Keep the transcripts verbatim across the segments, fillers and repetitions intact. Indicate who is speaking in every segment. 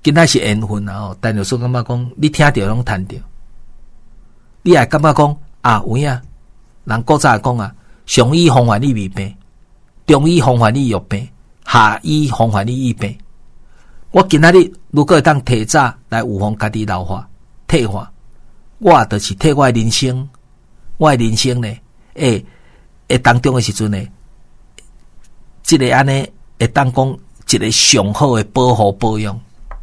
Speaker 1: 今仔是缘分啊！哦，但有时感觉讲，你听到拢谈到，你也感觉讲啊，有影，人古早讲啊，上医方患你未病，中医方患你药病，下医方患你医病。我今仔日如果会当提早来预防家己老化、退化，我就是替我的人生，我的人生呢，诶、欸，当中的时阵呢，即、這個安尼会当讲一个上好的保护保养。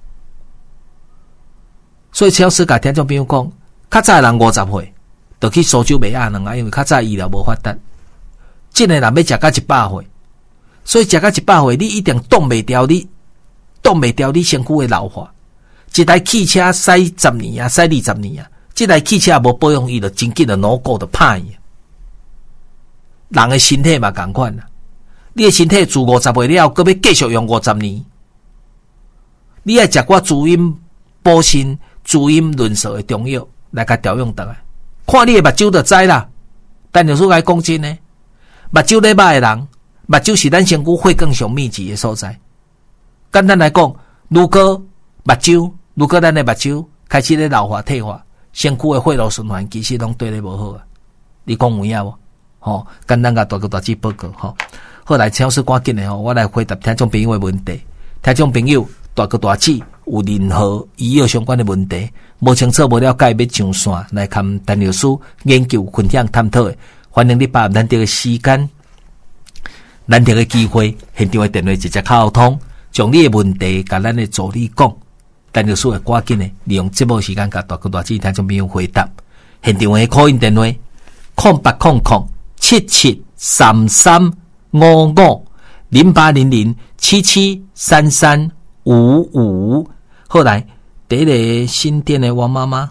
Speaker 1: 所以超市甲听众朋友讲，较早人五十岁就去苏州卖鸭卵啊，因为较早医疗无发达。真诶人要食到一百岁，所以食到一百岁，你一定挡袂掉你，挡袂掉你身躯诶老化。一台汽车驶十年啊，驶二十年啊，这台汽车无保养，伊就真紧的脑骨就歹去。人诶身体嘛共款啦，你诶身体自五十岁了，搁要继续用五十年，你爱食我滋阴补肾、滋阴润燥的中药来甲调养倒来。看你诶目睭就知啦。但有时候来讲真呢，目睭咧歹诶人，目睭是咱身躯血管上密集诶所在。简单来讲，如果目睭，如果咱诶目睭开始咧老化退化，身躯诶血路循环其实拢对咧无好啊。你讲有影无？吼，简单甲大个大字报告吼。好来，请老师赶紧诶吼，我来回答听众朋友诶问题。听众朋友大个大字有任何医药相关诶问题，无清楚无了解要上线来看陈老师研究分享探讨诶，欢迎你把握咱这个时间，咱这个机会，现场诶电话直接沟通，将你诶问题甲咱诶助理讲，陈老师会赶紧诶利用节目时间甲大个大字听众朋友回答。现场诶call in电话空八空空七七三三五五零八零零七七三三五五。后来第一个新店的王妈妈，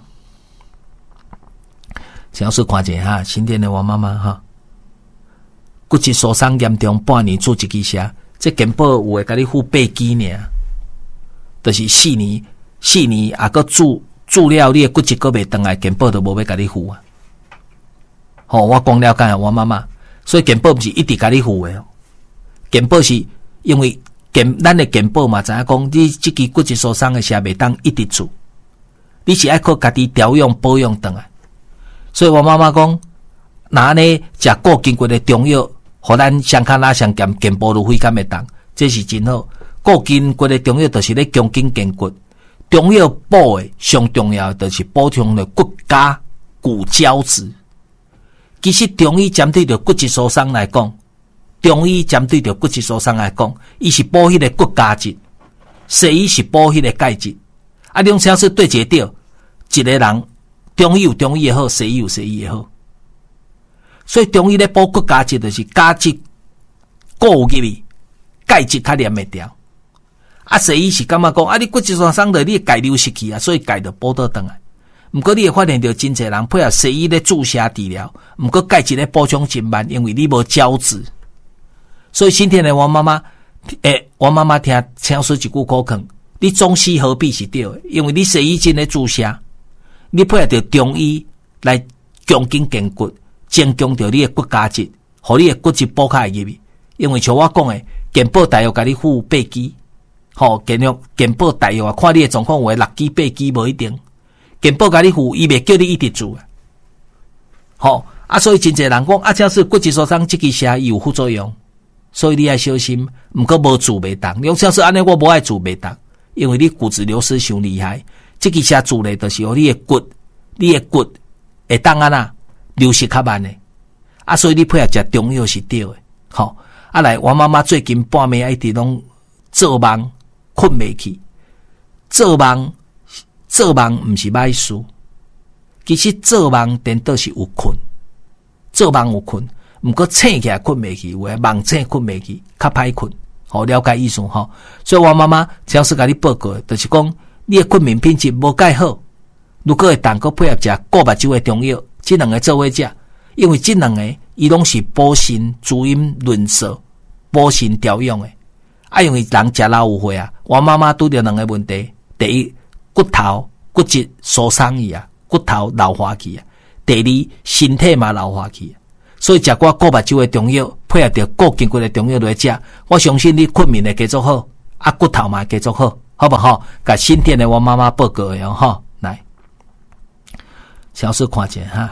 Speaker 1: 想要是看一下哈，新店的王妈妈哈，骨质疏松严重，半年做一支下，这健保有会甲你付八支呢，就是四年四年啊，个注注了你的骨质个未回来，健保都无要甲你付啊。好、哦，我讲了解我妈妈，所以健保不是一直甲你付的哦。健保是因为健咱的健保嘛，知影讲你这支骨质疏松的下袂当一直做，你是爱靠家己调养保养倒来。所以我妈妈讲，那呢食固筋骨的中药，互咱伤骹拉伤健，健保如飞敢会当，这是真好。固筋骨的中药就是咧强筋健骨，中药补的上重要的就是补充了骨骼、骨胶质。其实中医针对着骨质疏松来讲，中医针对着骨质疏松来讲，伊是补迄个骨胶质，西医是补迄个钙质。啊，两者是对一个着，一个人中医有中医也好，西医有西医也好。所以中医咧补骨胶质就是胶质固有入去，钙质较黏袂掉。啊，西医是感觉讲啊，你骨质疏松的你钙流失去啊，所以钙就补倒转来。毋过你会发现到真侪人配合西医咧注射治疗，毋过钙质咧补充真慢，因为你无胶质。所以今天的王妈妈，诶，王妈妈听请说一句口劝，你中西合璧是对的，因为你西医真咧注射，你配合着中医来强筋健骨，增强着你的骨胶质，互你的骨质补较会入去。因为像我讲的，健保大约甲你付八支，吼，健保健保大约啊，看你的状况有诶六支八支无一定。健保甲你付，伊袂叫你一直做啊。好啊，所以真侪人讲啊，假使骨质疏松这支射伊有副作用，所以你要小心。毋过无做袂当，你假使安尼我无爱做袂当，因为你骨质流失伤厉害。这支射做咧，就是互你的骨，你的骨会当安那流失较慢诶。啊，所以你配合食中药是对诶。好，啊来，我妈妈最近半暝一直拢做梦，困袂去，做梦。做梦毋是歹事，其实做梦颠倒是有困，做梦有困，毋过醒起来困袂去，有诶梦醒困袂去，较歹困。好，了解意思吼。所以我妈妈只要是甲你报告，就是讲你诶困眠品质无介好，如果会当个配合食固目酒诶中药，即两个做伙食，因为即两个伊拢是补肾、滋阴、润燥、补肾调养诶。啊，因为人食老有岁啊，我妈妈拄着两个问题，第一。骨头骨质疏松去啊，骨头老化去啊。第二，身体嘛老化去啊。所以食过固目酒的中药，配合着固筋骨的中药来食，我相信你困眠会继续好，啊骨头嘛会继续好， 好不好？甲新店的我妈妈报告哟哈，来，小事看见哈，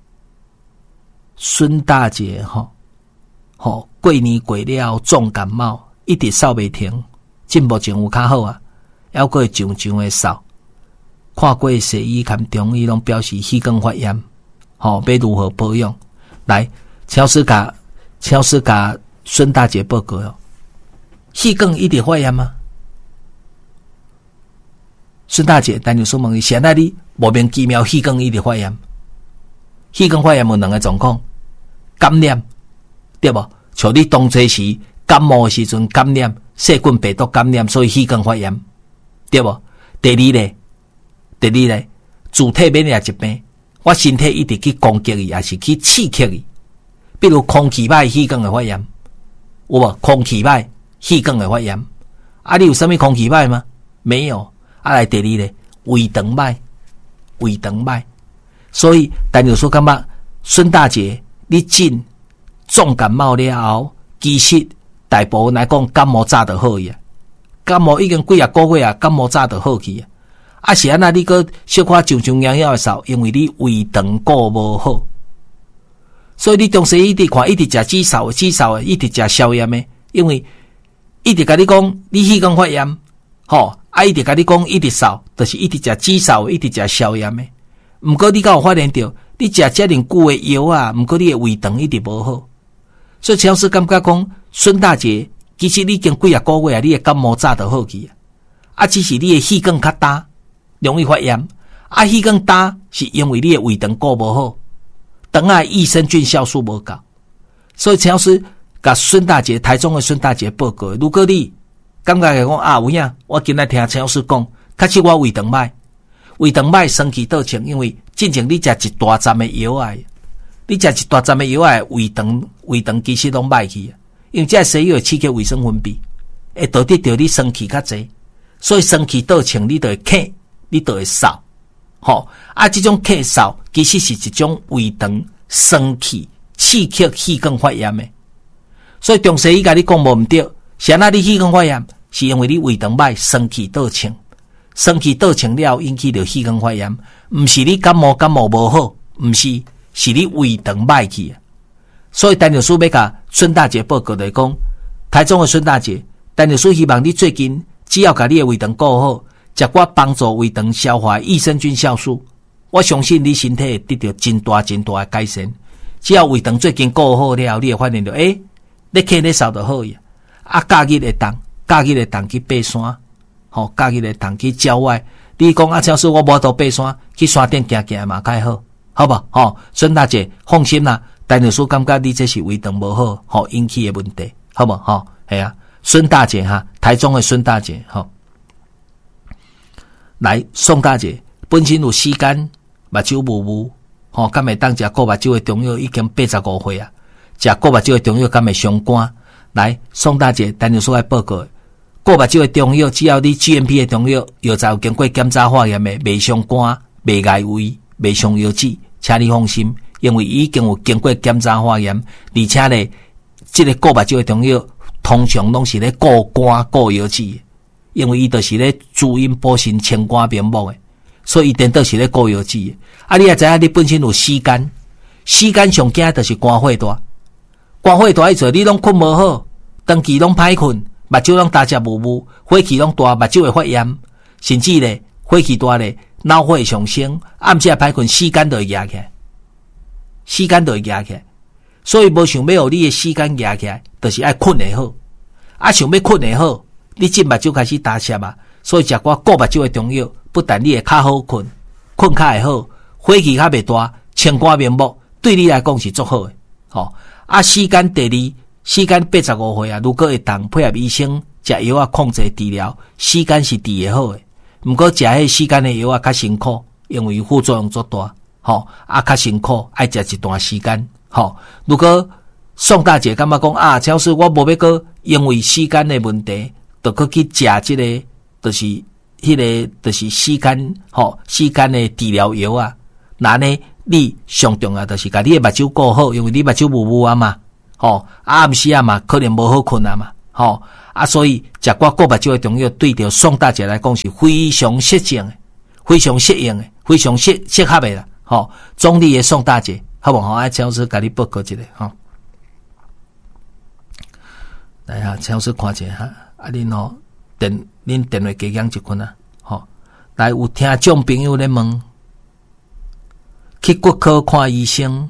Speaker 1: 孙大姐哈，吼过年过了重感冒，一直扫袂停，进目前有较好啊，还过上上的扫，看过西医含中医拢表示气管发炎，吼要如何保养？来，乔斯甲乔斯甲孙大姐报告哟，气管一直发炎吗？孙大姐，但你说问伊，现在你莫名其妙气管一直发炎，气管发炎有两个状况，感染对不？像你当初时感冒的时阵感染细菌病毒感染，所以气管发炎，对不？第二咧，第二咧，自体免疫疾病，我身体一直去攻击伊，也是去刺激伊，比如空气歹气管会发炎，有无？空气歹气管会发炎，啊，你有啥物空气歹吗？没有。啊，来第二咧，胃肠歹，胃肠歹，所以但有说感觉孙大姐，你进重感冒了后，其实大部分来讲感冒早就好呀，感冒已经几啊个月啊，感冒早就好去啊。啊是安那你个小可上上痒痒的时候，因为你胃肠顾无好，所以你中西医一直看一直食止嗽的止嗽的，一直食消炎的，因为一直甲你讲你气管发炎，吼。啊！一直甲你讲，一直扫，就是一直食止嗽，一直食消炎的。毋过你敢有发现到，你食遮尔久的药啊，毋过你的胃肠一直无好。所以乔师感觉讲，孙大姐，其实你已经几啊个月啊，你的感冒早就好去啊。啊，只是你的气管较大，容易发炎。啊，气管大是因为你的胃肠顾无好，肠啊益生菌酵素无够。所以乔师甲孙大姐，台中的孙大姐报告，如果你感觉讲啊有影，我今仔听陈老师讲，确实我胃肠歹，胃肠歹生气倒清，因为进前你食一大站的药啊，你食一大站的药啊，胃肠胃肠其实拢歹去啊，因为这西药会刺激卫生分泌，会导致着你生气较济，所以生气倒清，你就会咳，你就会嗽，吼啊，这种咳嗽其实是一种胃肠生气刺激气管发炎的，所以中西医甲你讲无毋对。是那你气管发炎，是因为你胃肠歹，生气倒清，生气倒清了引起着气管发炎，毋是你感冒感冒无好，毋是，是你胃肠歹去啊。所以陈律师要甲孙大姐报告来讲，台中的孙大姐，陈律师希望你最近只要甲你的胃肠顾好，食我帮助胃肠消化益生菌酵素，我相信你身体会得到真大真大的改善。只要胃肠最近顾好了，你会发现到，诶、欸，你咳你嗽就好呀。啊，假日会当，假日会当去爬山，吼，假日会当去郊外。你讲啊，超市我无到爬山，去山顶行行嘛，较好，好吧？吼，孙大姐放心啦，陈律师感觉你这是胃肠无好，吼引起的问题，好不？吼，系啊，孙大姐哈，台中的孙大姐，吼，来，宋大姐本身有时间，目睭雾雾，吼，敢会当食过目睭的中药已经八十五岁啊，食过目睭的中药敢会伤肝？来，宋大姐，陈律师来报告，过目睭的中药，只要你 G M P 的中药，药材有经过检查化验的，袂伤肝、袂碍胃、袂伤腰子，请你放心，因为已经有经过检查化验，而且咧，这个过目睭的中药通常拢是咧固肝、固腰子，因为伊就是咧滋阴补肾、清肝明目的，所以伊颠倒是咧固腰子。啊，你也知影，你本身有死肝，死肝上惊就是肝火大。肝火大，意思你拢困无好，长期拢歹困，目睭拢大只雾雾，火气拢大，目睭会发炎，甚至咧火气大咧，脑火会上升，暗时歹困，死肝就会压起来，死肝就会压起来。所以无想要互你的死肝压起来，就是爱困会好。啊，想要困会好，你进目睭开始打湿啊，所以食我固目睭的中药，不但你会较好困，困较会好，火气较袂大，清肝明目，对你来讲是足好的，吼。啊，时间第二，时间八十五岁啊，如果会当配合医生食药啊控制治疗，时间是治会好的。毋过食迄时间的药啊较辛苦，因为副作用足大，吼啊较辛苦，爱食一段时间，吼。如果宋大姐感觉讲啊，超市我无要搁因为时间的问题，就搁去食即、这个，就是迄、那个，就是时间，吼时间的治疗药啊，那呢？你上重要就是甲你的目睭顾好，因为你目睭雾雾啊嘛，吼、哦，暗时啊嘛，可能无好困啊嘛，吼、哦， 啊，所以食寡过目睭的中药对着宋大姐来讲是非常适应的，非常适应的，非常适适合的啦。吼，中立的宋大姐，好不好？啊，陈老师甲你报告一下，吼。来哈，陈老师看一下哈，啊，恁吼电恁电话加响一困啊，吼。来有听众朋友咧问，去骨科看医生，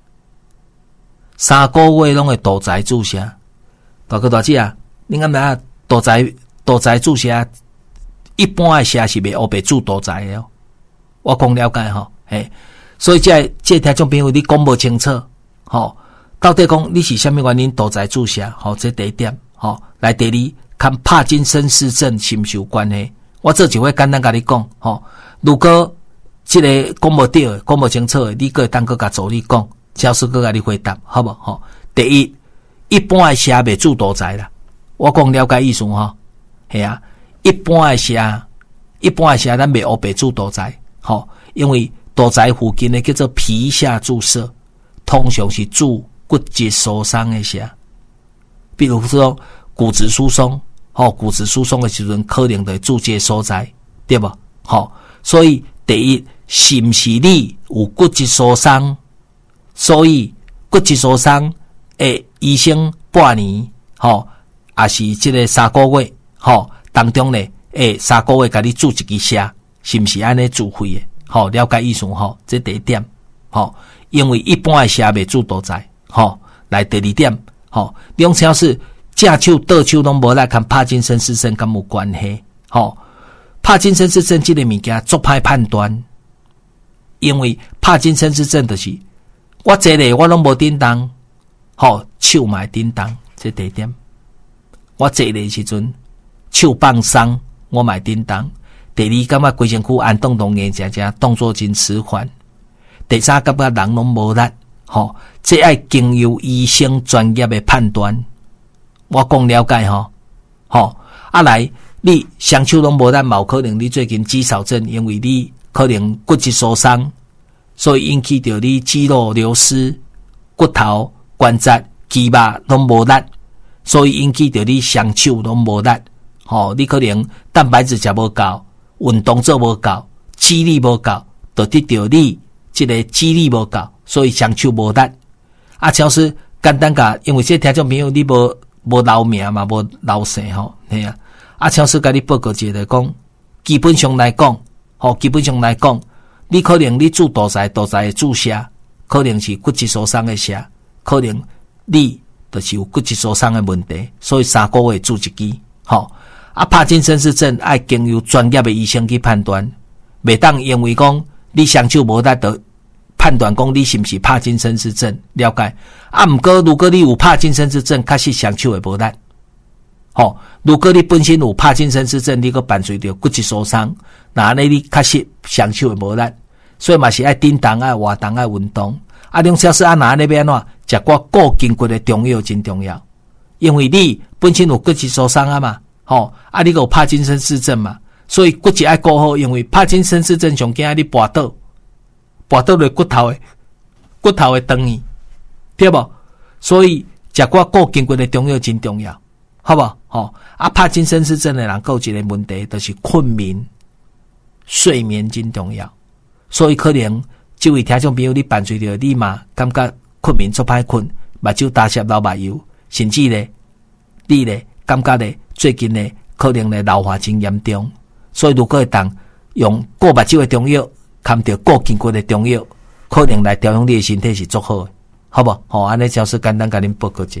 Speaker 1: 三个月拢会肚脐注射。大哥大姐啊，你敢知影肚脐肚脐注射一般的射是袂黑白注肚脐的哦。我讲了解吼，嘿，所以这这听众朋友你讲无清楚，吼，到底讲你是啥物原因肚脐注射？吼，这第一点，吼，来第二，看帕金森氏症是毋是有关系？我做一回简单甲你讲，吼，如果这个讲无对的，讲无清楚的，你个当个甲助理讲，教师个甲你回答，好无？吼，第一，一般的射袂注肚脐啦，我讲了解意思吼，系啊，一般的射，一般的射咱袂黑白注肚脐，吼，因为肚脐附近的叫做皮下注射，通常是注骨质疏松的射，比如说骨质疏松。吼，骨质疏松的时阵，可能会注这个所在，对无？吼，所以第一，是毋是你有骨质疏松？所以骨质疏松诶，医生半年，吼，也是这个三个月，吼，当中咧，诶，三个月甲你注一支射，是毋是安尼自费的？吼，了解意思吼，这第一点，吼，因为一般的射袂注肚脐，吼，来第二点，吼，两条是。正手倒手拢无来看帕金森氏症敢有关系？吼，帕金森氏症这个物件足歹判断，因为帕金森氏症就是我坐咧我拢无叮当，吼手嘛会叮当，这第一点。我坐咧时阵手放松，我嘛会叮当。第二，感觉规身躯按动动硬正正，动作真迟缓。第三，感觉人拢无力，吼，这爱经由医生专业的判断。我讲了解吼，吼啊来，你双手拢无力，嘛有可能你最近肌少症，因为你可能骨质疏松，所以引起到你肌肉流失、骨头、关节、肌肉拢无力，所以引起到你双手拢无力。吼，你可能蛋白质食无够，运动做无够，肌力无够，导致到你这个肌力无够，所以双手无力。啊，超是简单讲，因为这听众朋友你无。无留名嘛，无留姓吼，嘿啊！啊，超市甲你报告一下讲，基本上来讲，吼，基本上来讲，你可能你注肚脐，肚脐的注射，可能是骨质疏松的射，可能你就是有骨质疏松的问题，所以三个月注一支，吼。啊，帕金森氏症爱经由专业的医生去判断，袂当因为讲你双手无力得。判断讲你是毋是帕金森氏症，了解啊？毋过如果你有帕金森氏症，确实双手会无力。吼，如果你本身有帕金森氏症，你个伴随着骨质疏松，那安尼你确实双手会无力，所以嘛是爱叮当、爱活动、爱运动。啊，两小时啊，那安尼要安怎？食寡固筋骨的中药真重要，因为你本身有骨质疏松啊嘛，吼啊，你个有帕金森氏症嘛，所以骨质爱顾好，因为帕金森氏症上惊你跋倒。跋倒落骨头的骨头的长去，对无？所以食寡固筋骨的中药真重要，好不好？吼、哦、啊，帕金森氏症的人有一个问题，就是困眠、睡眠真重要。所以可能这位听众朋友，你伴随着你嘛，感觉困眠足歹困，目睭打湿流目油，甚至咧，你咧感觉咧最近咧可能咧老化真严重。所以如果会当用固目睭的中药。看到固筋骨的中药，可能来调养你的身体是足好的，好不好？好，安尼就是简单甲恁报告者。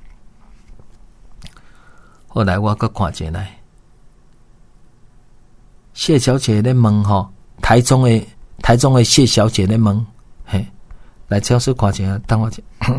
Speaker 1: 后来我搁看一来，谢小姐咧问吼，台中的台中的谢小姐咧问，嘿，来超市看一下，等我一下。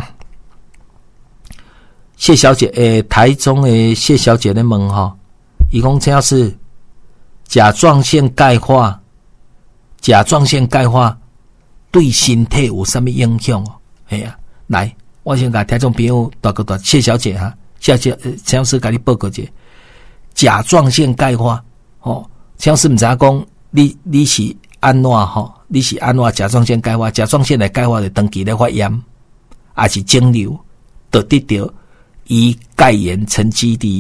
Speaker 1: 谢小姐，诶、欸，台中的谢小姐咧问吼，伊讲这要是甲状腺钙化。甲状腺钙化对身体有什么影响哦？哎呀、啊，来，我先甲听众朋友大哥大谢小姐哈，谢谢陈老师甲你报告者，甲状腺钙化哦，陈老师唔知影讲你你是安怎吼？你是安怎甲状腺钙化？甲状腺的钙化就长期咧发炎，还是肿瘤，得得到以钙盐沉积伫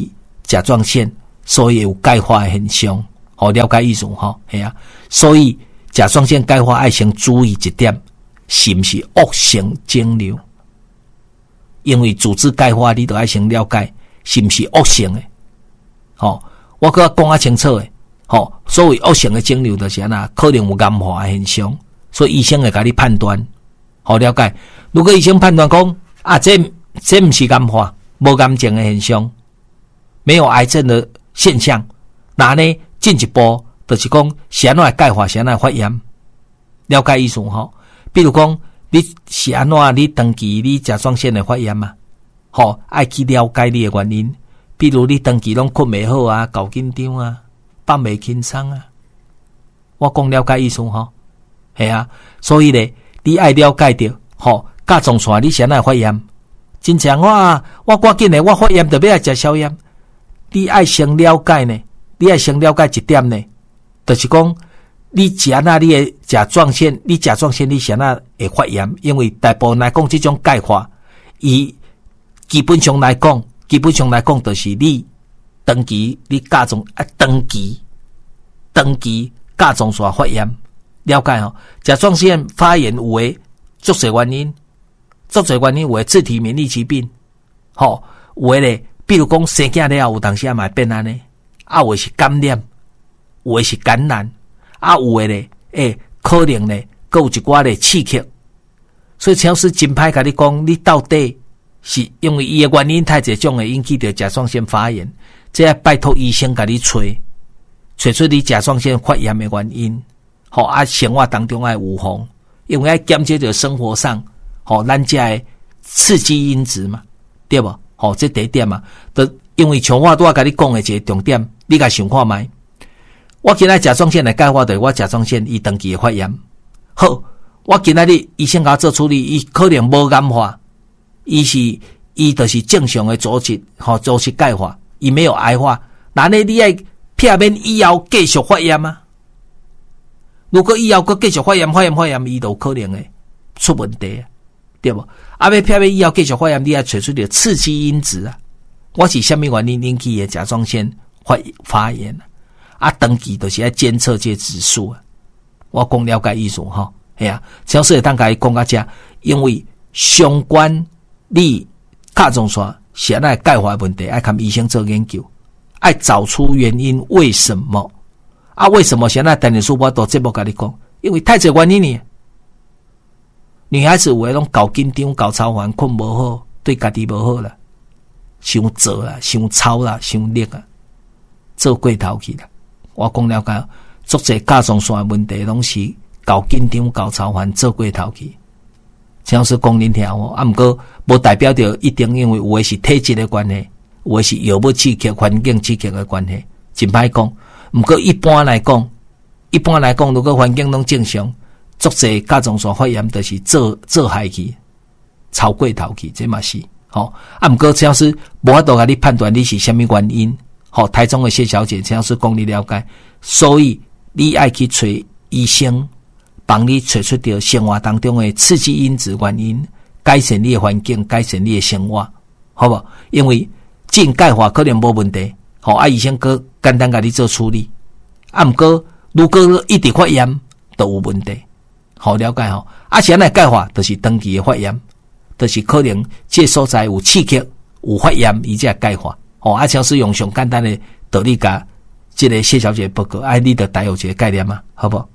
Speaker 1: 甲状腺，所以有钙化的现象。好，了解意思吼，系啊。所以甲状腺钙化爱先注意一点，是不是恶性肿瘤？因为组织钙化，你都爱先了解是不是恶性的。好，我搁讲啊清楚诶。好，所谓恶性的肿瘤就是安那，可能有癌化的现象，所以医生会甲你判断。好，了解。如果医生判断讲啊，这这不是癌化，无癌症的现象，没有癌症的现象，那呢进一步就是讲是安怎钙化，是安怎发炎。了解意思吼？比如讲你是安怎你长期你甲状腺的发炎嘛？好，爱去了解你的原因。比如你长期拢困袂好啊，搞紧张啊，放袂轻松啊。我讲了解意思吼？系啊，所以咧，你爱了解着吼。甲状腺你先来发炎，真正我我赶紧的，我发炎就要来食消炎。你爱先了解呢，你爱先了解一点呢，就是讲你食那你的甲状腺，你甲状腺你先来会发炎，因为大部分来讲这种钙化，伊基本上来讲，基本上来讲就是你长期你甲状啊长期长期甲状腺发炎，了解吼？甲状腺发炎有诶足侪原因。足侪原因有诶自体免疫疾病，吼、哦、有诶咧，比如讲生囝了后有当时也嘛变安尼，啊有诶是感染，有诶是感染，啊有诶咧，诶可能咧，佫有一寡咧刺激，所以超师真歹甲你讲，你到底是因为伊诶原因太侪种会引起着甲状腺发炎，这要拜托医生甲你找，找出你甲状腺发炎诶原因，吼、哦、啊生活当中爱预防，因为爱减少着生活上。好、哦，咱这的刺激因子嘛，对不？好、哦，这第一点嘛，都因为像我拄仔甲你讲的一个重点，你甲想看觅。我今仔甲状腺来钙化，对我甲状腺伊长期的发炎。好，我今仔日医生甲我做处理，伊可能无癌化，伊是伊就是正常的组织，吼、哦、组织钙化，伊没有癌化。那呢，你爱避免以后继续发炎吗？如果以后佮继续发炎、发炎、发炎，伊都可能会出问题啊。对不？啊，要偏偏以后继续发炎，你要找出点刺激因子啊！我是什么原因引起的甲状腺发发炎啊？啊，长期都是要监测这指数啊！我讲了解意思哈，系啊，超市当甲伊讲到这，因为相关你甲状腺是安那钙化问题，爱看医生做研究，爱找出原因为什么啊？为什么现在等于说我都节目甲你讲，因为太侪原因呢。女孩子有诶拢搞紧张、搞操烦、困无好，对家己无好啦，伤做啦、伤操啦、伤力啊，做过头去啦。我讲了解，足侪甲状腺诶问题拢是搞紧张、搞操烦、做过头去。像是讲恁听哦，啊，毋过无代表着一定因为有诶是体质诶关系，有诶是药物刺激、环境刺激诶关系，真歹讲。毋过一般来讲，一般来讲，如果环境拢正常。足侪甲状腺发炎就是做做害去，超过头去，这嘛是吼、哦。啊，毋过只要是无法度甲你判断你是什么原因，吼、哦，台中的谢小姐只要是讲你了解，所以你爱去找医生，帮你找出掉生活当中的刺激因子原因，改善你的环境，改善你的生活，好不好？因为进钙化可能无问题，吼、哦，啊，医生个简单甲你做处理，啊，毋过如果一直发炎都有问题。好了解吼，啊，现在钙化就是长期的发炎，就是可能这所在有刺激、有发炎，伊才钙化。哦，啊，像是用上简单的道理甲这个谢小姐报告，哎、啊，你得带有一个概念嘛，好不好？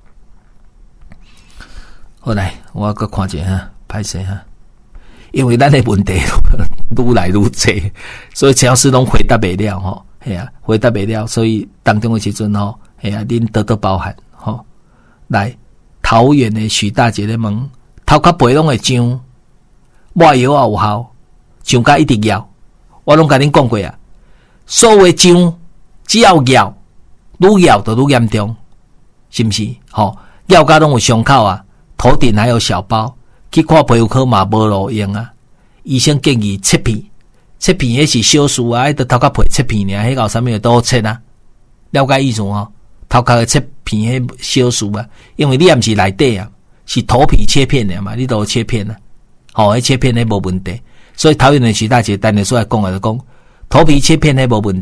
Speaker 1: 好来，我搁看一下哈，歹势哈，因为咱的问题愈来愈多，所以只要是拢回答不了吼，系啊，回答不了，所以当中的时阵吼，系啊，恁多多包涵吼，来。桃园的许大姐咧问，头壳背拢会痒，抹药也有效，痒甲一直咬。我拢甲恁讲过啊，所有痒只要咬，愈咬就愈严重，是毋是？吼、哦，咬甲拢有伤口啊，头顶还有小包，去看皮肤科嘛无路用啊。医生建议切片，切片迄是小事啊，迄个头壳皮切片尔，迄搞啥物都好切啊。了解意思吼？头壳的切片迄小事啊，因为你也毋是内底啊，是头皮切片的嘛，你都有切片啊，吼、哦，迄切片迄无问题。所以桃园的徐大姐单日出来讲的就讲，头皮切片迄无问题，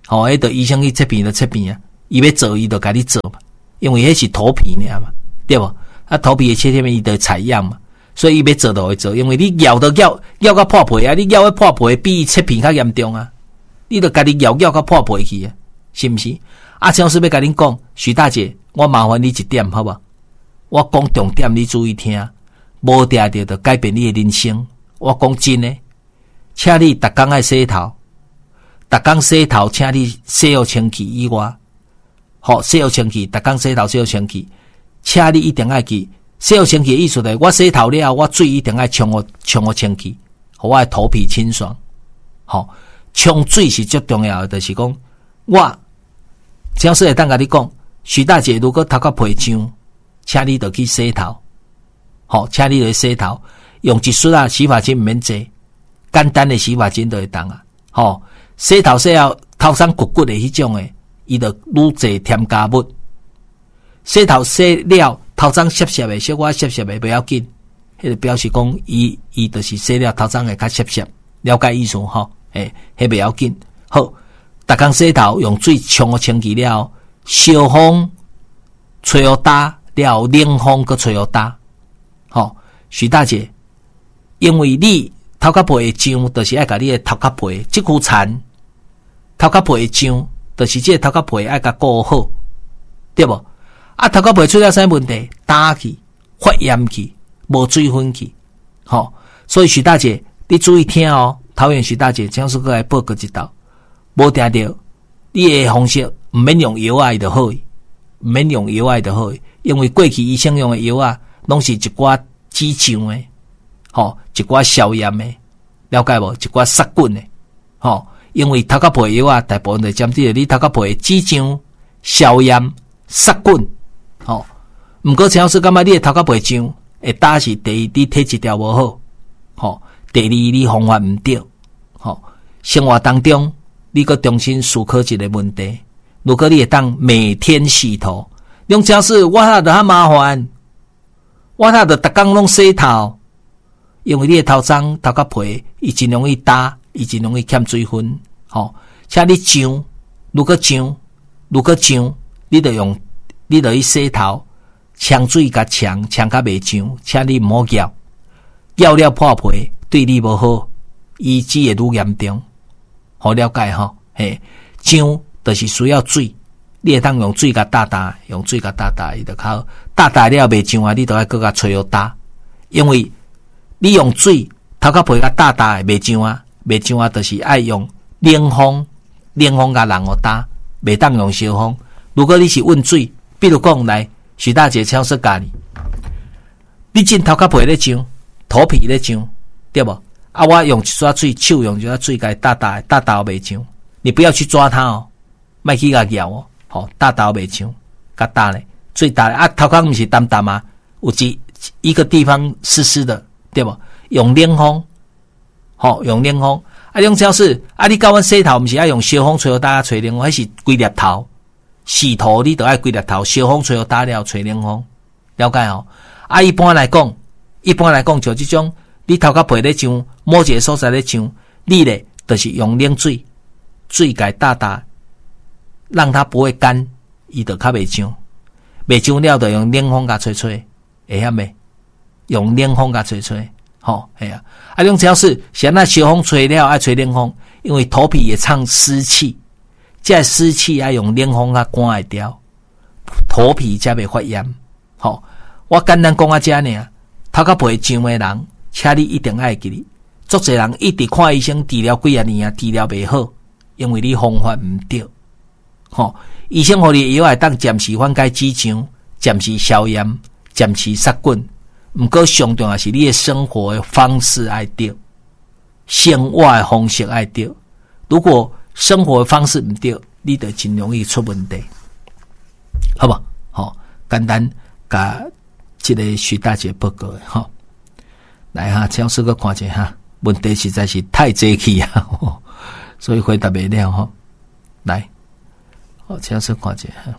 Speaker 1: 吼、哦，迄个医生去切片就切片啊，伊要做伊就甲你做嘛，因为迄是头皮尔嘛，对无？啊，头皮的切片伊就采样嘛，所以伊要做就会做，因为你咬都咬咬到破皮啊，你咬到破皮比切片较严重啊，你就家己咬咬到破皮去啊，是毋是？啊，张老师要甲恁讲，徐大姐，我麻烦你一点好无？我讲重点，你注意听，无定着就改变你的人生。我讲真诶，请你逐工爱洗头，逐工洗头，请你洗好清气以外，好洗好清气，逐工洗头洗好清气，请你一定爱记洗好清气的意思就是，我洗头了后，我水一定爱冲好冲好清气，互我的头皮清爽。好，冲水是最重要的，就是讲我。张老师会当甲你讲，徐大姐如果头壳皮痒，请你就去洗头，好，请你就去洗头，用一梳啊洗发精毋免济，简单的洗发精就会当啊，好，洗头洗了头上骨骨的迄种诶，伊就愈济添加物，洗头洗了头上湿湿的，小可湿湿的不要紧，迄个表示讲伊伊就是洗了头上会较湿湿，了解意思吼，诶，迄不要紧，好。逐工洗头用水冲好清气了，烧风吹好打了，冷风搁吹好打。吼，徐大姐，因为你头壳皮会痒，就是爱甲你的头壳皮即躯残，头壳皮会痒，就是即个头壳皮爱甲顾好，对无？啊，头壳皮出了啥问题？打去、发炎去、无水分去，吼。所以徐大姐，你注意听哦，桃园徐大姐，将是过来报告一道。无定着，你的方式毋免用药啊就好，毋免用药啊就好，因为过去医生用的药啊，拢是一寡止痒的，吼，一寡消炎的，了解无？一寡杀菌的，吼，因为头壳皮药啊，大部分就针对你头壳皮止痒、消炎、杀菌，吼。毋过陈老师感觉你的头壳皮痒，会打是第一，你体质条无好，吼；第二，你方法毋对，吼。生活当中。你搁重新思考一个问题，如果你会当每天洗头，用真是我那就较麻烦，我那就逐工拢洗头，因为你的头脏头壳皮，伊真容易打，伊真容易欠水分，吼。请你痒，如果痒，如果痒，你就用，你就去洗头，呛水甲呛，呛甲袂痒，请你毋好咬，咬了破皮对你无好，医治会愈严重。好了解吼，嘿，痒就是需要水，你会当用水甲打打，用水甲打打，伊就较打打了袂痒啊，你都要搁甲吹好打，因为你用水头壳皮甲打打袂痒啊，袂痒啊，就是爱用冷风，冷风甲人互打，袂当用烧风。如果你是温水，比如讲来徐大姐超市教你，你浸头壳皮咧痒，头皮咧痒，对无？啊！我用一撮水，手用一撮水给打打打打袂痒。你不要去抓它哦，莫去甲咬哦。好，打打袂痒，甲打咧，最打咧啊！头壳毋是淡淡啊，有一一个地方湿湿的，对无？用冷风，好、哦、用冷风。啊，用超市啊！你教阮洗头，毋是爱用烧风吹好打，吹冷风，迄是规粒头洗头，你都爱规粒头烧风吹好打了，吹冷风，了解哦？啊，一般来讲，一般来讲就即種。你头壳皮咧痒，某一个所在咧痒，你咧就是用冷水，水甲打打，让它不会干，伊就较袂痒。袂痒了，就用冷风甲吹吹，会晓未？用冷风甲吹吹，吼，系啊。啊，种只要是先那小风吹了，爱吹冷风，因为头皮也藏湿气，这湿气爱用冷风甲赶会掉，头皮才袂发炎。吼，我简单讲啊，遮尔，头壳皮痒的人。请你一定爱记哩，足侪人一直看医生治疗几啊年啊，治疗袂好，因为你方法毋对。吼、哦，医生互你的药会当暂时缓解止痒，暂时消炎，暂时杀菌。毋过上重要是你的生活的方式爱对，生活的方式爱对。如果生活的方式毋对，你就真容易出问题。好吧？好、哦，简单甲这个徐大姐报告的吼。哦来哈，超市个看者哈，问题实在是太济气啊，所以回答袂了哈。来，好，超市看者哈。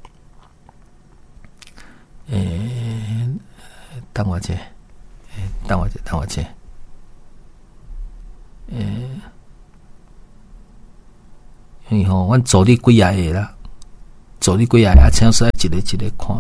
Speaker 1: 诶、欸，等我者，诶、欸，等我者，等我者。诶、欸，因为吼，阮做你几啊个啦，做你几啊个，请说一个一个看。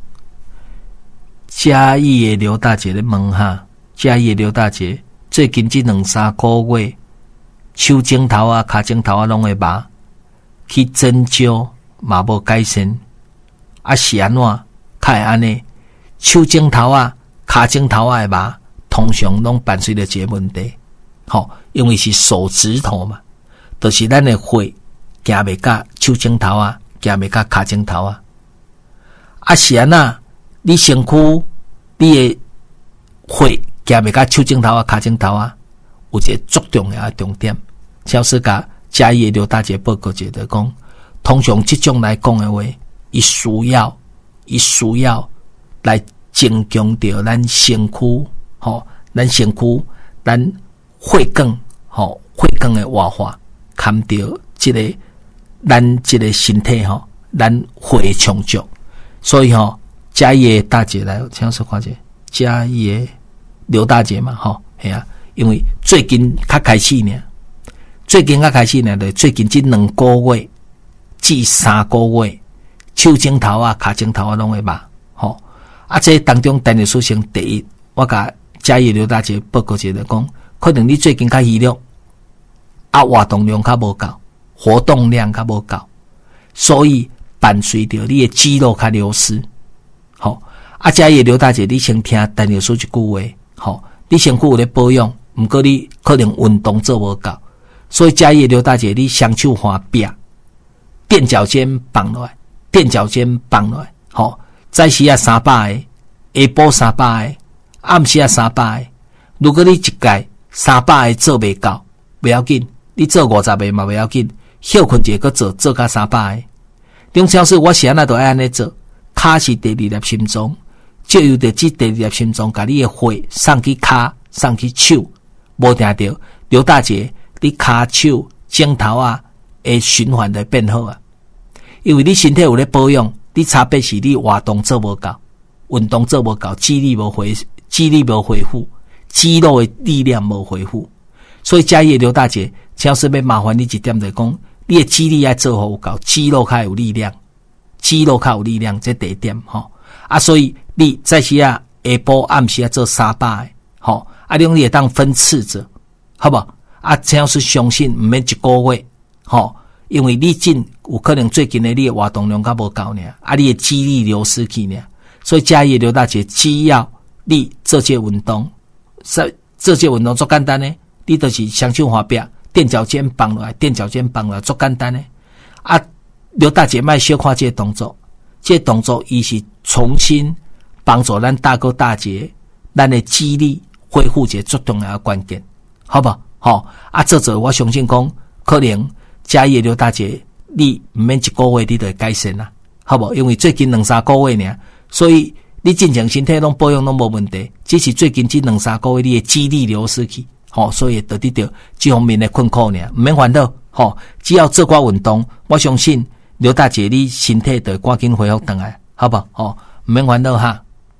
Speaker 1: 嘉义的刘大姐咧问哈，嘉义的刘大姐最近这两三个月，手指头啊、脚趾头啊拢会麻，去针灸嘛无改善，啊是安怎？较会安尼？手指头啊、脚趾头啊会麻，通常拢伴随着一个问题，吼，因为是手指头嘛，就是咱的血行袂甲手指头啊，行袂甲脚趾头啊，啊是安那？你身躯你的血行袂甲手指头啊、脚趾头啊，有一个足重要的重点。超市甲嘉义的刘大姐报告者就讲，通常这种来讲的话，伊需要伊需要来增强着咱身躯，吼，咱身躯咱血管，吼，血管的活化，含着这个咱这个身体吼，咱血充足，所以吼。嘉义的大姐来，请说看者，嘉义的刘大姐嘛，吼，系啊，因为最近较开始呢，最近较开始呢，就最近这两个月至三个月，手指头啊、脚趾头啊拢会麻，吼，啊，这当中单日属性第一，我甲嘉义刘大姐报告者就讲，可能你最近较虚弱，啊，活动量较无够，活动量较无够，所以伴随着你的肌肉较流失。好，啊，嘉义刘大姐，你先听陈律师一句话，好，你身躯有咧保养，毋过你可能运动做无够，所以嘉义刘大姐，你双手换壁，垫脚尖放落来，垫脚尖放落来，好，早时啊三百个，下晡三百个，暗时啊三百个。如果你一届三百个做袂到，不要紧，你做五十个嘛不要紧，休困一个做做到三百个。中超市我是安那都爱安尼做。脚是第二粒心脏，借由着这第二粒心脏，甲你的血送去脚，送去手，无听到刘大姐，你脚手指头啊，会循环的变好啊。因为你身体有咧保养，你差别是你活动做无够，运动做无够，肌力无恢，肌力无恢复，肌肉的力量无恢复。所以嘉义刘大姐，超市要麻烦你一点，就讲你的肌力要做好有够，肌肉较有力量。肌肉较有力量，这第一点吼啊，所以你在时啊下晡暗时啊做三百个吼啊，你也当分次做，好不好？啊，这样是相信唔免一个月吼，因为你真有可能最近的你的活动量较无够呢，啊，你的肌力流失去呢，所以嘉义刘大姐只要你做这运动，做这运动足简单呢，你就是双手换壁，垫脚尖放落来，垫脚尖放落来，足简单呢啊。刘大姐卖小看这个动作，这个动作伊是重新帮助咱大哥大姐咱的肌力恢复一个最重要的关键，好不好？好啊，这做我相信讲，可能嘉义刘大姐你唔免一个月你就会改善啦，好不好？因为最近两三个月尔，所以你正常身体拢保养拢无问题，只是最近这两三个月你的肌力流失去，好、哦，所以得得到这方面的困苦尔，唔免烦恼，好、哦，只要做寡运动，我相信。刘大姐，你身体就赶紧恢复回来，好不好？哦，唔免烦恼哈。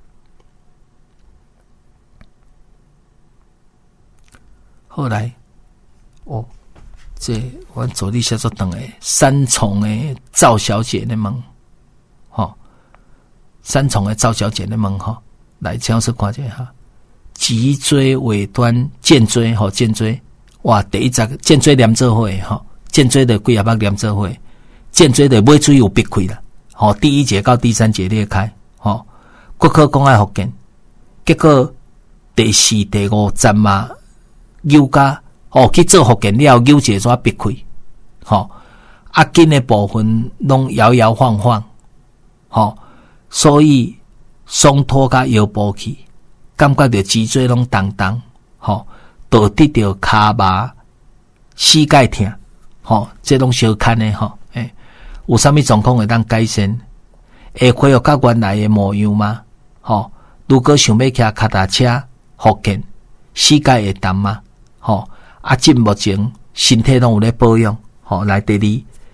Speaker 1: 后来，哦，这我做你写作等诶，三重诶赵小姐的问，吼，三重诶赵小姐的问吼，来尝试看者哈。脊椎尾端肩椎吼，肩椎哇，第一只肩椎连做伙吼，肩椎的几啊百连做伙。肩椎的尾椎有闭开啦，吼，第一节到第三节裂开，吼，骨科讲爱复健，结果第四、第五站嘛，扭加，吼去做复健了，扭节煞闭开，吼，压筋的部分拢摇摇晃晃，吼，所以松脱甲腰部去，感觉到脊椎拢重重，吼，导致着骹麻、膝盖痛，吼，这拢小看的吼。有啥物状况会当改善？会恢复到原来的模样吗？吼，如果想要骑脚踏车复健，膝盖会疼吗？吼，啊，今目前身体拢有咧保养，吼，来第二，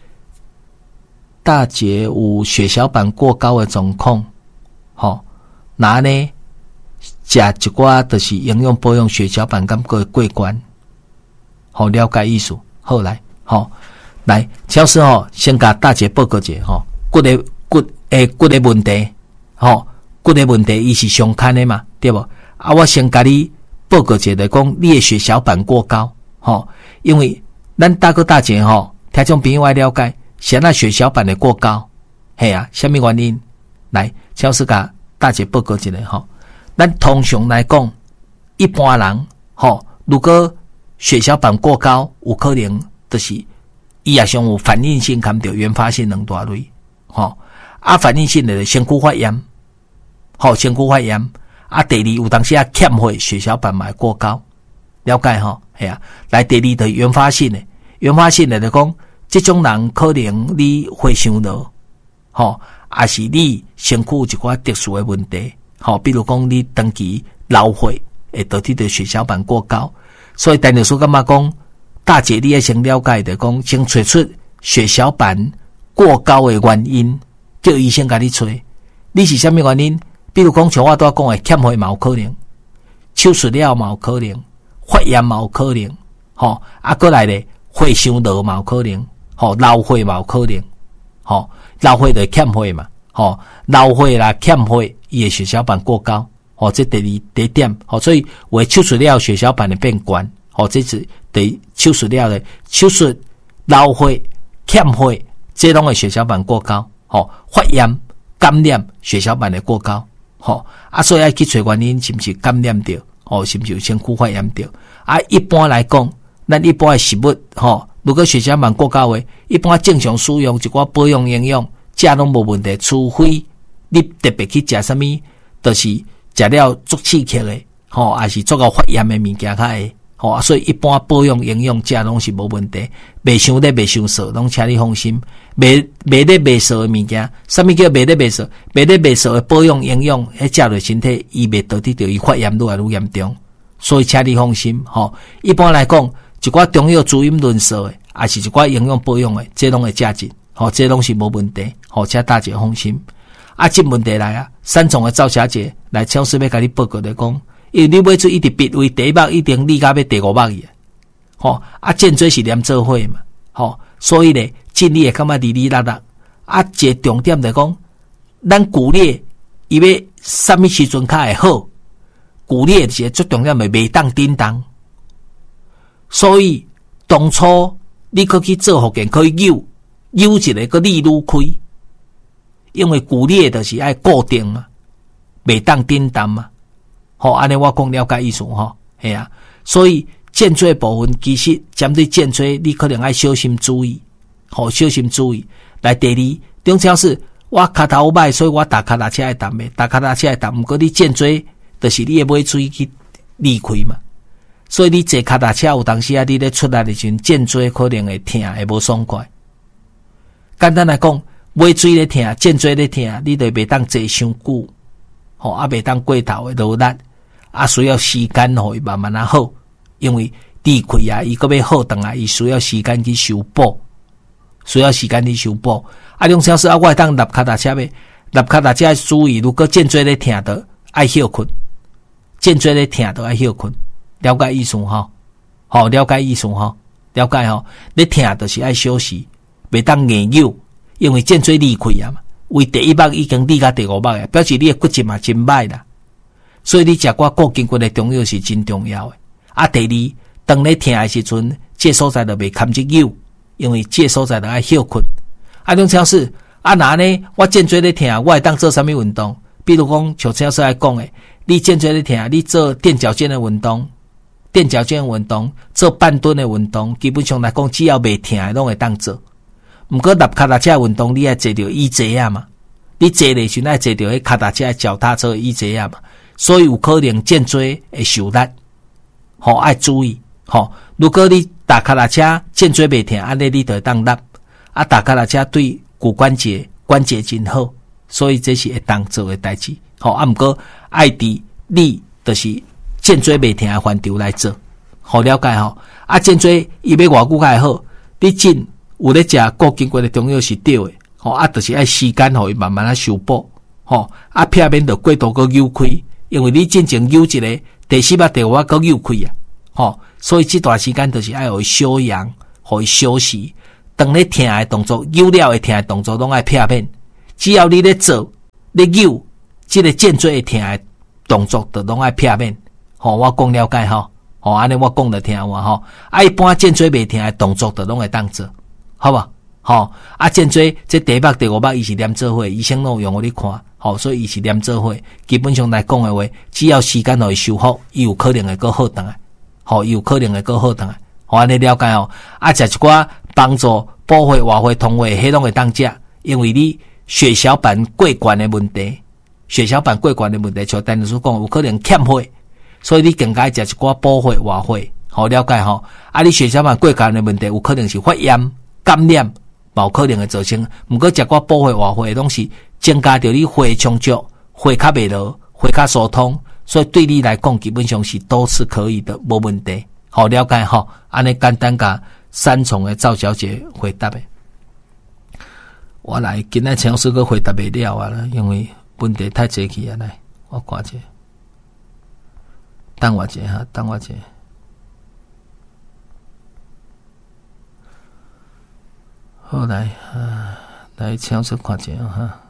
Speaker 1: 大姐有血小板过高的状况，吼，那呢，食一寡就是营养保养血小板感觉过关，好了解意思，好来，好。 来，超师吼，先甲大姐报告者吼，骨的骨诶骨的问题，吼骨的问题伊是上看的嘛，对无？啊，我先甲你报告者来讲，你的血小板过高，吼，因为咱大哥大姐吼，听众朋友爱了解，现在血小板的过高，嘿啊，什么原因？来，超师甲大姐报告一下吼，咱通常来讲，一般人吼，如果血小板过高，有可能就是伊也上有反应性感到原发性两大类，吼啊反应性的身躯发炎，吼身躯发炎啊，第二有当时啊欠血血小板嘛过高，了解吼，系啊，来第二的原发性的，原发性的来讲，这种人可能你血伤了，吼，也是你身躯有一寡特殊的问题，吼，比如讲你长期流血会导致的血小板过高，所以陈律师感觉讲，大姐你要先了解的讲，先找出血小板过高的原因，叫医生甲你找，你是什么原因？比如讲像我拄仔讲的欠血嘛有可能，手术了嘛有可能，发炎嘛有可能，吼啊过来咧血伤落嘛有可能，吼流血嘛有可能，吼流血就欠血嘛，吼流血啦欠血，伊的血小板过高。哦，这第二第一点，哦，所以为手术了血小板的变悬，哦，这是第手术了的手术流血欠血，这拢的血小板过高，哦，发炎感染血小板的过高，哦，啊，所以要去找原因是不是感染到，哦，是不是有身躯发炎到？啊，一般来讲，咱一般的食物，哦，如果血小板过高的，一般正常使用一寡保养营养，食拢无问题，除非你特别去食什么，就是食了足刺激的，吼，还是足够发炎的物件较会，吼，所以一般保养营养食拢是无问题，袂伤咧，袂伤涩，拢请你放心。袂袂咧袂涩的物件，什么叫袂咧袂涩？袂咧袂涩的保养营养，迄食落身体，伊袂导致着伊发炎愈来愈严重。所以请你放心，吼。一般来讲，一寡中药滋阴润湿的，还是一寡营养保养的，这拢会食进，吼，这拢是无问题，吼，请大家放心。啊，这问题来啊，三重的赵小姐来超市要甲你报告来讲，因为你买出一直鼻为第一目一定立甲要第五目去，吼啊，颈椎是连做伙嘛，吼，所以咧，尽力会感觉哩哩啦啦。啊，一个重点来讲，咱骨裂伊要什么时阵较会好？骨裂是最重要的，袂当叮当。所以当初你可去做复健，可以扭扭一个个力愈开。因为骨裂就是爱固定嘛，袂当颠倒嘛。好，安尼我讲了解意思吼，系啊。所以颈椎部分其实针对颈椎，你可能爱小心注意，好小心注意。来第二，中超是我脚头歹，所以我踏脚踏车爱踏的，踏脚踏车爱踏。毋过你颈椎就是你的尾椎去离开嘛，所以你坐脚踏车有当时啊，你咧出来的时阵，颈椎可能会痛，会无爽快。简单来讲。尾椎咧疼，颈椎咧疼，你就袂当坐伤久，吼啊袂当过头诶劳力，啊需要时间互伊慢慢啊好，因为地溃啊，伊个要好转来，伊需要时间去修补，需要时间去修补。啊，两小时啊，我会当立脚踏车诶，立脚踏车注意，如果颈椎咧疼的，爱休困，颈椎咧疼的爱休困，了解意思吼？吼，了解意思吼？了解吼？咧疼就是爱休息，袂当硬扭。因为颈椎离开啊嘛，为第一目已经离到第五目啊，表示你的骨质嘛真歹啦。所以你食寡固筋骨的中药是真重要的。啊，第二，当你疼的时阵，这所在就袂堪一扭，因为这所在就爱休困。啊，种超市啊，那呢，我颈椎咧疼，我会当做什么运动？比如讲，像超市来讲的，你颈椎咧疼，你做垫脚尖的运动，垫脚尖的运动，做半蹲的运动，基本上来讲，只要袂疼的，拢会当做。毋过踏脚踏车运动，你爱坐着椅座啊嘛？你坐咧时爱坐着迄脚踏车、脚踏车椅座啊嘛？所以有可能颈椎会受力，吼爱注意吼。如果你踏脚踏车颈椎袂疼，安尼你就当立啊。踏脚踏车对骨关节关节真好，所以这是会当做的代志。吼啊，毋过爱伫你就是颈椎袂疼的范畴来做，好了解吼。啊，颈椎伊要偌久才会好？你真。有咧食固筋骨的中药是对的，吼啊，就是爱时间互伊慢慢啊修补，吼啊，避免着过度个扭开，因为你真正扭一个第四目第五目个扭开啊，吼，所以这段时间就是爱互伊休养，互伊休息， 当咧疼的动作，扭了会疼的动作拢爱避免。只要你咧做咧扭，即个颈椎会疼的动作，就拢爱避免。吼、哦，我讲了解吼，吼安尼我讲着听有吼。啊，一般颈椎袂疼的动作，就拢会当做，好无？吼、哦，啊颈椎这第一目、第五目，伊是连做伙，医生拢用互你看。吼、哦，所以伊是连做伙。基本上来讲的话，只要时间互伊修复，伊有可能会搁好转来。吼、哦，伊有可能会搁好转来。吼、哦，安尼了解吼。啊，食一寡帮助补血、活血、通血，迄拢会当食，因为你血小板过悬的问题，血小板过悬的问题，像陈律师讲，有可能欠血，所以你更加食一寡补血、活血。好、哦、了解吼。啊，你血小板过悬的问题，有可能是发炎、感染。有可能会造成，毋过食寡补血活血拢是增加着你血充足，血较袂落，血较疏通，所以对你来讲基本上是都是可以的，无问题。好了解吼，安尼简单甲三重的赵小姐回答的。我来今仔陈老师个回答袂了啊，因为问题太济去啊，来我看者，等我者哈，等我者。好来啊，来请说看者哈。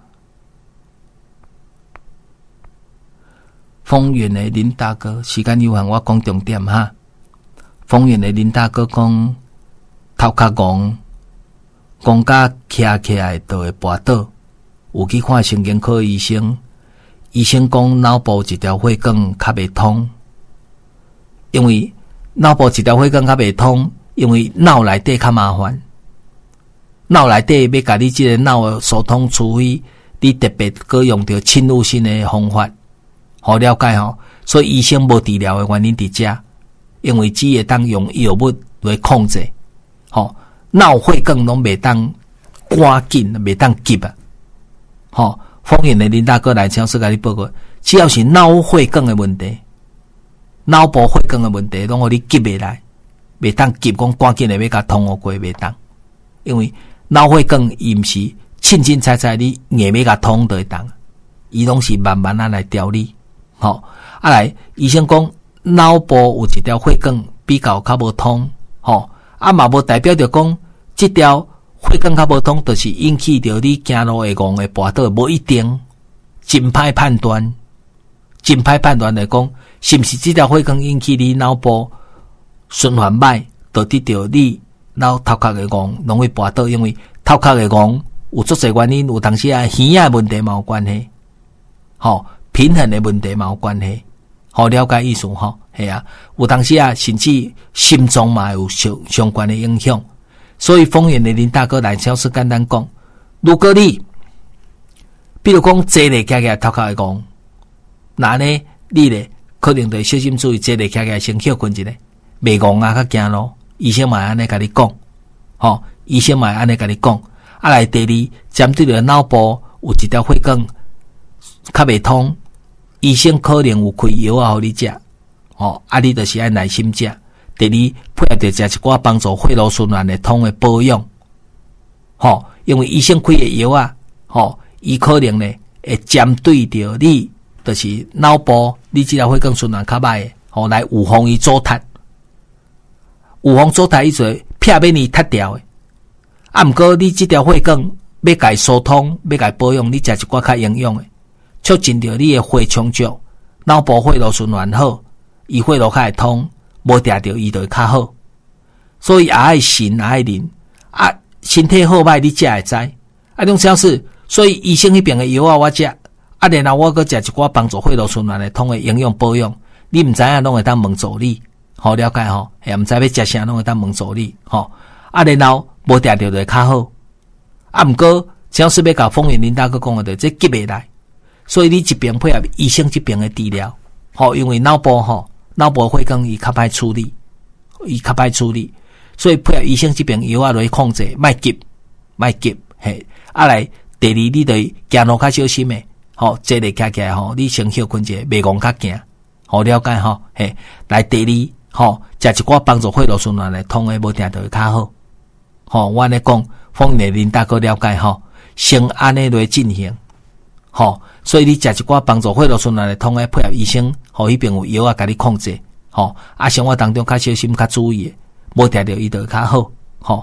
Speaker 1: 丰原的林大哥，时间有限，我讲重点哈。丰原的林大哥讲，头壳戆，戆甲徛起来就会跋倒。有去看神经科医生，医生讲脑部一条血管较袂通，因为脑部一条血管较袂通，因为脑内底较麻烦。脑内底要甲你即个脑的疏通，除非你特别搁用着侵入性的方法，好了解吼。所以医生无治疗的原因伫遮，因为只会当用药物来控制，吼脑血管拢袂当赶紧，袂当急啊。吼，丰原的林大哥来请说甲你报告，只要是脑血管的问题，脑部血管的问题，拢互你急袂来，袂当急讲赶紧的要甲通互过，袂当，因为脑血管伊毋是凊凊彩彩你硬要甲通就会当，伊拢是慢慢啊来调理。吼，啊来医生讲脑部有一条血管比较较无通，吼，啊嘛无代表着讲即条血管较无通，就是引起着你行路会戆会跋倒，无一定，真歹判断，真歹判断来讲，是毋是即条血管引起你脑部循环歹，导致着你脑头壳会戆，容易跋倒，因为头壳会戆有足侪原因，有当时啊耳仔问题嘛有关系，吼，平衡的问题嘛有关系，好了解意思吼，系啊，有当时啊甚至心脏嘛有相相关的影响，所以丰原的林大哥来超市简单讲，如果你比如讲坐咧徛徛头壳会戆，那呢你咧可能得小心注意，坐咧徛徛先休困一下，袂戆啊较行路。医生嘛安尼甲你讲，吼，医生嘛安尼甲你讲。啊来第二，针对着脑部有一条血管较袂通，医生可能有开药啊，互你食，吼，啊你就是爱耐心食。第二，配合着食一寡帮助血路循环的通的保养，吼，因为医生开的药啊，吼，伊可能呢会针对着你，就是脑部你即条血管循环较歹的，吼，来预防伊阻塞。预防阻塞意思避免伊脱掉的，啊，毋过你即条血管要甲伊疏通，要甲伊保养，你食一寡较营养的，促进着你的血充足，脑部血路循环好，伊血路较会通，无定着伊就会较好。所以也爱神也爱灵，啊，身体好歹你才会知，啊，种小事，所以医生迄边的药啊我食，啊，然后我搁食一寡帮助血路循环的通的营养保养，你毋知影拢会当问助理。好了解吼，也毋知要食啥，拢会当问助理吼。啊，然后无定着就会较好。啊，毋过只要是要甲丰原林大哥讲的，这急袂来，所以你一边配合医生这边的治疗，吼，因为脑部吼，脑部血管伊较歹处理，伊较歹处理，所以配合医生这边药啊来控制，莫急，莫急，嘿。啊来，第二你得行路较小心诶，吼，坐咧徛起来吼，你先休困者，袂戆较行，好了解吼，嘿。来第二。吼，食一寡帮助血路循环来通诶，无定就会较好。吼，我安尼讲，丰原林大哥了解吼，先安尼来进行。吼，所以你食一寡帮助血路循环来通诶，配合医生，吼，迄边有药啊，甲你控制。吼，啊，生活当中较小心、较注意诶，无定着伊就会较好。吼，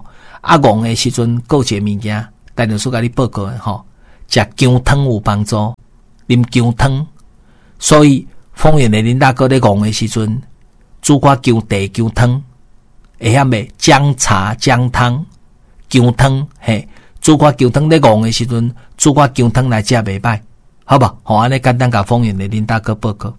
Speaker 1: 啊戆的时阵，有一个物件，陈老师甲你报告的吼，食姜汤有帮助，啉姜汤。所以丰原的林大哥咧戆的时阵，煮寡姜茶、姜汤，会晓未？姜茶、姜汤、姜汤，嘿，煮寡姜汤咧戆的时阵，煮寡姜汤来食袂歹，好吧？好，安尼简单甲丰原的林大哥报告。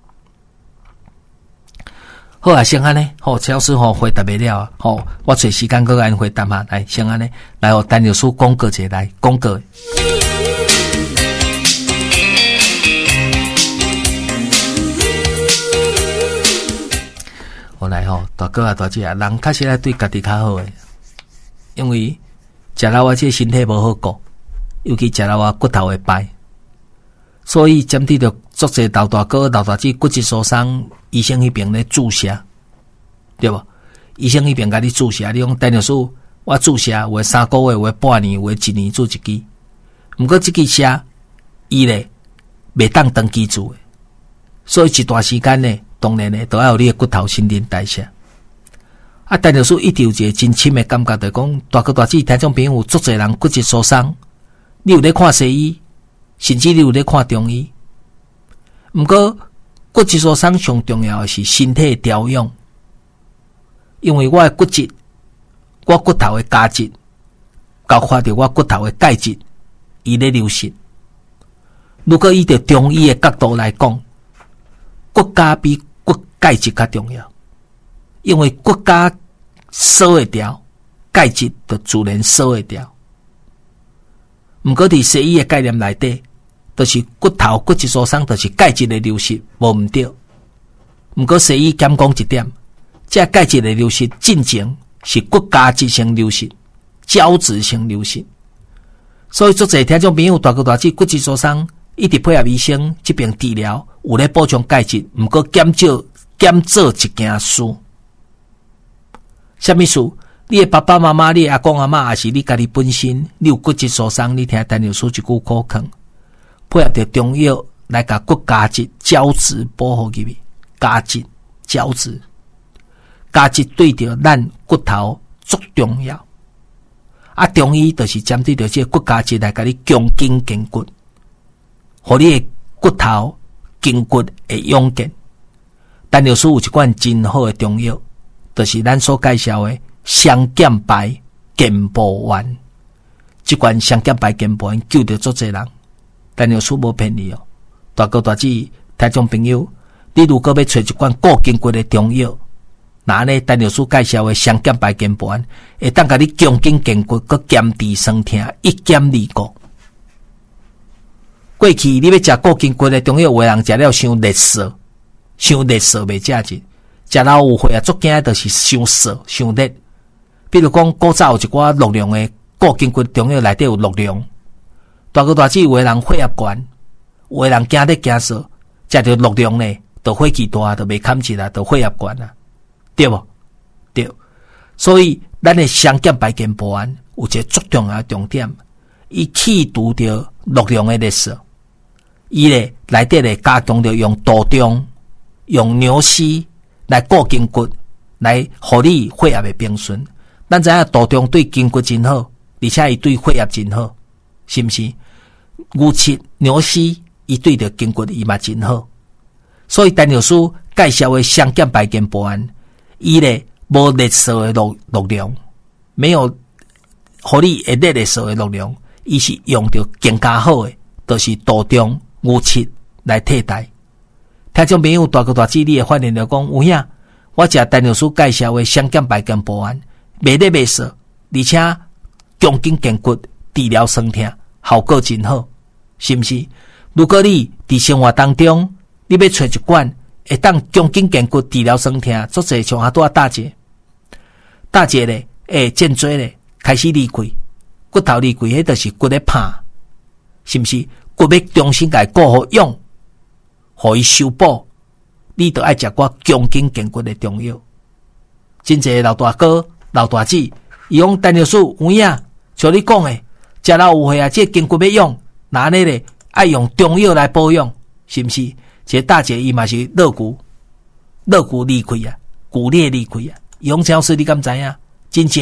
Speaker 1: 好啊，先安尼，好，超师吼回答袂了啊，好，我找时间搁安回答下来，先安尼，来，哦，陈老师广告者来广告。我来吼，大哥啊，大姐啊，人确实来对家己较好诶，因为食了我这身体无好顾，尤其食了我骨头会败，所以针对着足侪老大哥、老大姐骨质疏松。医生迄边咧注射，对无？医生迄边甲你注射，你讲陈老师，我注射有诶三个月，有诶半年，有诶一年做一支。毋过即支射，伊咧袂当长期做诶，所以一段时间呢，当然呢，都要有你诶骨头新陈代谢。啊，陈老师一直有一个真深诶感觉，就讲大哥大姐听众朋友有足侪人骨质疏松，你有咧看西医，甚至你有咧看中医，毋过。骨质疏松上重要的是身体调养，因为我的骨质，我骨头的胶质，包括着我骨头的钙质，伊咧流失。如果以着中医的角度来讲，骨胶比骨钙质较重要，因为骨胶锁会掉，钙质就自然锁会掉。毋过伫西医的概念内底。就是骨头骨质疏松，就是钙质的流失，无毋对。毋过西医减讲一点，这钙质的流失进前是骨胶质性流失、胶质性流失。所以，足侪听众朋友大哥大姐骨质疏松，一直配合医生这边治疗，有咧补充钙质，毋过减少减做一件事。什么事？你的爸爸妈妈、你的阿公阿嬷，还是你家己本身，你有骨质疏松，你听陈老师一句口劝。配合着中药来甲骨胶质、胶质保护入去，胶质、胶质、胶质对着咱骨头足重要。啊，中医就是针对着这骨胶质来甲你强筋健骨，互你的骨头筋骨会勇健。陈老师有一款真好的中药，就是咱所介绍的双减白健补丸。这款双减白健补丸救着足侪人。陈老师无骗你哦，大哥大姐听众朋友，你如果要找一罐固筋骨的中药，那呢陈老师介绍的双减白健补丸，会当甲你强筋健骨，佮减低酸痛，一减二顾。过去你要食固筋骨的中药，有的人食了伤热涩，伤热涩袂食进，食到有血啊，足惊就是伤涩、伤热。比如讲，古早有一寡热量的固筋骨中药内底有热量。大哥大姐，有的人血压悬，有的人惊得惊sợ，食着热量呢，就火气大，就袂堪起来，就血压悬啊，对无？对，所以咱的双减白健补丸有一个足重要的重点，伊去除掉热量的热涩，伊咧内底咧加强着用杜仲、用牛膝来固筋骨，来互你血压的平顺。咱知影杜仲对筋骨真好，而且伊对血压真好，是毋是？牛膝、牛膝，伊对着筋骨伊嘛真好，所以陈老师介绍的双减白健补丸，伊咧无热涩的热热量，没有互你会热热涩的热量，伊是用着更加好的，就是杜仲、牛膝来替代。听众朋友大哥大姐，你会发现着讲，有影我食陈老师介绍的双减白健补丸，袂热袂涩，而且强筋健骨，治疗酸痛。效果真好，是毋是？如果你伫生活当中，你要找一罐会当强筋健骨、治疗酸痛，做者像阿拄啊大姐，大姐咧，诶，颈椎咧开始离开，骨头离开，迄就是骨咧怕，是毋是？骨要重新来固好用，互伊修补，你都爱食寡强筋健骨的中药。真济老大哥、老大姐，伊讲陈老师有影，像你讲诶。食到有血啊，这筋骨要用，那呢咧爱用中药来保养，是毋是？这大姐伊嘛是肋骨，肋骨离开啊，骨裂离开啊。杨超师，你敢知影？真正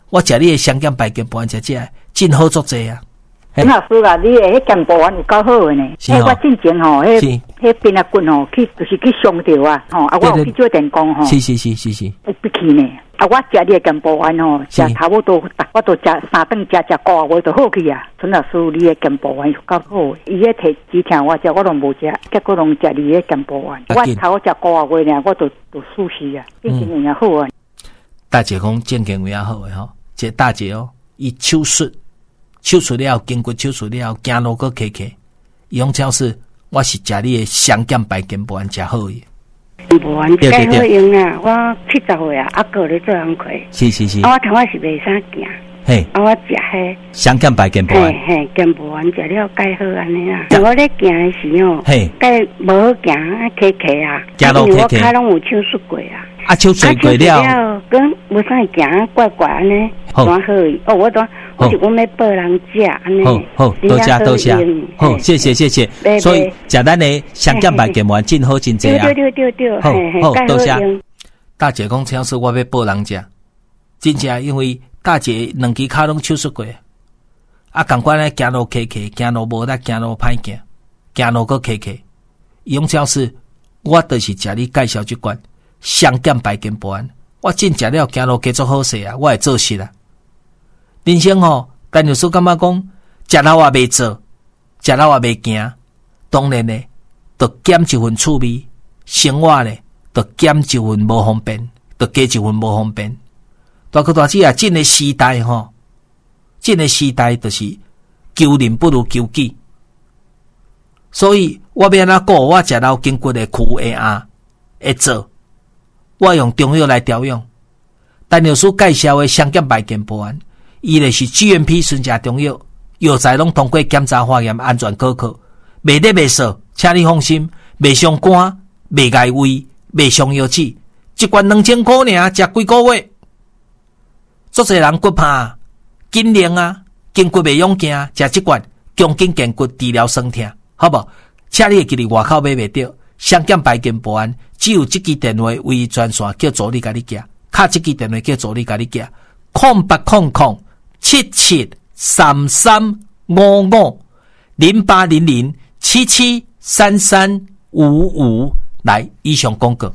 Speaker 1: 我食你的香煎白根保丸食食真好作济啊！
Speaker 2: 陈老师啊，你的迄煎保丸有够好的呢。迄我之前吼，迄迄边啊棍吼，去就是去伤着啊，吼啊，我有去做电工吼。
Speaker 1: 是是是是是。
Speaker 2: 有不去呢？啊，我食你的煎保丸吼，食差不多，我都食三顿食食个月就好去啊。陈老师，你的煎保丸有够好的，伊迄摕只听我食，我都无食，结果拢食你的煎保丸。我头食个月呢，我都都舒适啊，正经有影好啊。
Speaker 1: 大姐讲正经有影好诶吼，这大姐哦，伊手术。手术了，经过手术了，走路个客客，伊讲超市，我是食你的香煎白根保丸食好诶。
Speaker 3: 保丸介好用啊！我七十岁啊，阿哥咧做工课。
Speaker 1: 是是是。
Speaker 3: 啊，我头仔是袂啥行。嘿。啊，我食迄
Speaker 1: 香煎白根保丸。
Speaker 3: 嘿嘿，根保丸食了介好安尼啊！我咧行诶时候，嘿，介无好行啊，客客啊，
Speaker 1: 走路客客。
Speaker 3: 我脚拢有手术过啊。
Speaker 1: 啊，手术过了，
Speaker 3: 跟无啥行怪怪安尼，蛮好伊。哦，我当。我是讲要报人食安尼，
Speaker 1: 好好多谢多谢，好谢谢谢谢。所以食咱的香煎白根丸真好真济啊！
Speaker 3: 对对对对，
Speaker 1: 好好多谢。大姐讲超市我要报人食，真正因为大姐两支脚拢手术过，啊，共款咧行路客客，行路无力，行路歹行，行路个客客。伊讲超市，我就是食你介绍这款香煎白根保丸，我真食了行路加足好势啊，我会做事啊。人生吼，陈律师感觉讲，食老也袂做，食老也袂行，当然呢，就减一份趣味，生活呢，就减一份无方便，就加一份无方便。大哥大姐啊，这个时代吼，这个时代就是求人不如求己，所以我要安怎顾我食老筋骨的躯的啊，会做，我用中药来调养。陈律师介绍的香煎白根保丸。伊咧是 G M P 纯正中药，药材拢通过检查化验，安全可靠，袂得袂少，请你放心，袂伤肝，袂碍胃，袂伤腰子，一罐两千块尔，食几个月。足侪人骨怕、筋灵啊，筋骨袂用行，食这罐强筋健骨，治疗酸痛，好无？请你会记哩外口买袂到，香煎白根保丸，只有这支电话唯一专线，叫助理甲你寄，卡这支电话叫助理甲你寄，空八空空。七七三三五五零八零零七七三三五五，来以上广告。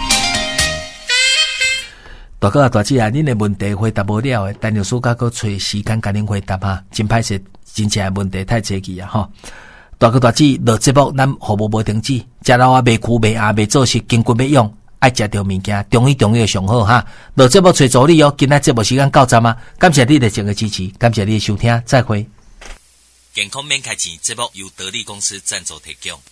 Speaker 1: 大哥啊，大姐啊，恁的问题回答无了的，陈律师甲个找时间甲恁回答哈，真歹势，真正的问题太济气啊吼。大哥大姐，落节目咱服务无停止，食老啊袂苦袂鸭袂做事，筋骨要用。爱食着物件，中医中药上好哈。落节目找助理哦，今仔节目时间到站啊！感谢你的整个支持，感谢你的收听，再会。健康免开钱，节目由得力公司赞助提供。